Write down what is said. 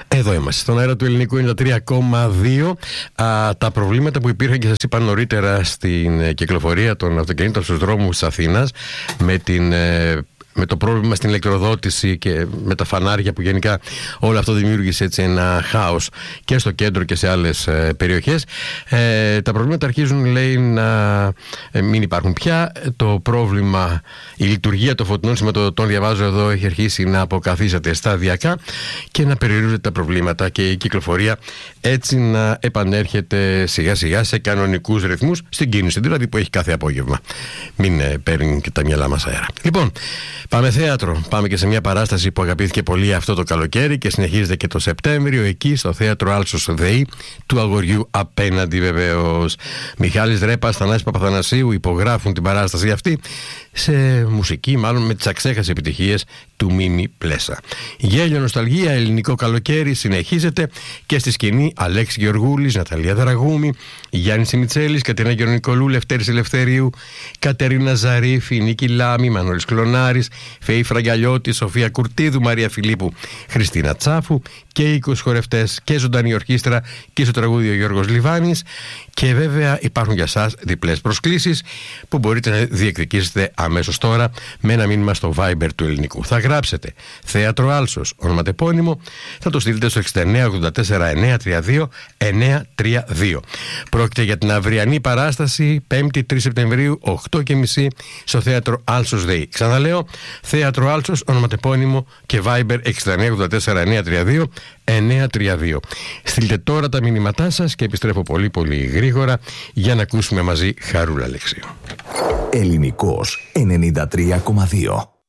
Εδώ είμαστε, στον αέρα του Ελληνικού 93,2. Τα προβλήματα που υπήρχαν και σας είπα νωρίτερα στην κυκλοφορία των αυτοκινήτων στους δρόμους της Αθήνας με το πρόβλημα στην ηλεκτροδότηση και με τα φανάρια που γενικά όλο αυτό δημιούργησε έτσι ένα χάος και στο κέντρο και σε άλλες περιοχές. Τα προβλήματα αρχίζουν, λέει, να μην υπάρχουν πια. Το πρόβλημα, η λειτουργία των φωτεινών σηματοδοτών, διαβάζω εδώ, έχει αρχίσει να αποκαθίζεται σταδιακά και να περιορίζονται τα προβλήματα και η κυκλοφορία έτσι να επανέρχεται σιγά σιγά σε κανονικούς ρυθμούς στην κίνηση, δηλαδή που έχει κάθε απόγευμα. Μην παίρνει και τα μυαλά μας αέρα. Λοιπόν, πάμε θέατρο. Πάμε και σε μια παράσταση που αγαπήθηκε πολύ αυτό το καλοκαίρι και συνεχίζεται και το Σεπτέμβριο εκεί στο θέατρο Άλσος ΔΕΗ του Αγοριού απέναντι βεβαίως. Μιχάλης Ρέπας, Θανάσης Παπαθανασίου υπογράφουν την παράσταση αυτή σε μουσική, μάλλον με τις αξέχασες επιτυχίες του Μίμη Πλέσα. Γέλιο, νοσταλγία, ελληνικό καλοκαίρι συνεχίζεται και στη σκηνή Αλέξης Γεωργούλης, Ναταλία Δραγούμη, Γιάννης Σιμιτσέλης, Κατερίνα Γερονικολού, Λευτέρης Ελευθερίου, Κατερίνα Ζαρίφη, Νίκη Λάμη, Μανώλης Κλωνάρης, Φεή Φραγκαλιώτη, Σοφία Κουρτίδου, Μαρία Φιλίππου, Χριστίνα Τσάφου και 20 χορευτές και ζωντανή ορχήστρα και στο τραγούδι ο Γιώργος Λιβάνης. Και βέβαια υπάρχουν για σας διπλές προσκλήσεις που μπορείτε να διεκδικήσετε αμέσως τώρα με ένα μήνυμα στο Viber του Ελληνικού. Θα γράψετε Θέατρο Άλσος, ονοματεπώνυμο, θα το στείλετε στο 6984-932. Πρόκειται για την αυριανή παράσταση 5η 3 Σεπτεμβρίου 8:30 στο Θέατρο Άλσος ΔΕΗ. Ξαναλέω, Θέατρο Άλσος, ονοματεπώνυμο και Viber 6984-932. Στείλτε τώρα τα μηνύματά σας και επιστρέφω πολύ πολύ γρήγορα για να ακούσουμε μαζί Χαρούλα Αλεξίου. Ελληνικός 93,2.